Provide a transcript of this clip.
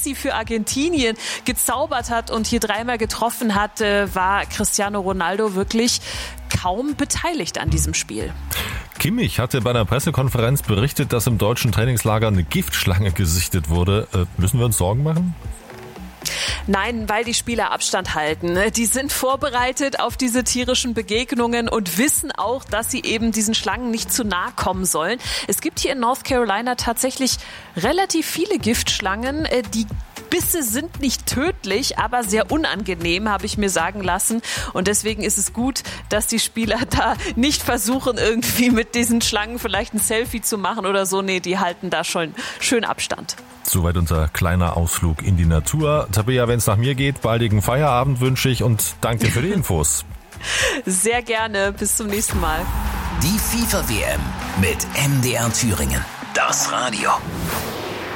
Messi für Argentinien gezaubert hat und hier 3-mal getroffen hat, war Cristiano Ronaldo wirklich kaum beteiligt an diesem Spiel. Kimmich hatte bei einer Pressekonferenz berichtet, dass im deutschen Trainingslager eine Giftschlange gesichtet wurde. Müssen wir uns Sorgen machen? Nein, weil die Spieler Abstand halten. Die sind vorbereitet auf diese tierischen Begegnungen und wissen auch, dass sie eben diesen Schlangen nicht zu nahe kommen sollen. Es gibt hier in North Carolina tatsächlich relativ viele Giftschlangen. Die Bisse sind nicht tödlich, aber sehr unangenehm, habe ich mir sagen lassen. Und deswegen ist es gut, dass die Spieler da nicht versuchen, irgendwie mit diesen Schlangen vielleicht ein Selfie zu machen oder so. Nee, die halten da schon schön Abstand. Soweit unser kleiner Ausflug in die Natur. Tabea, wenn es nach mir geht, baldigen Feierabend wünsche ich und danke für die Infos. Sehr gerne. Bis zum nächsten Mal. Die FIFA-WM mit MDR Thüringen. Das Radio.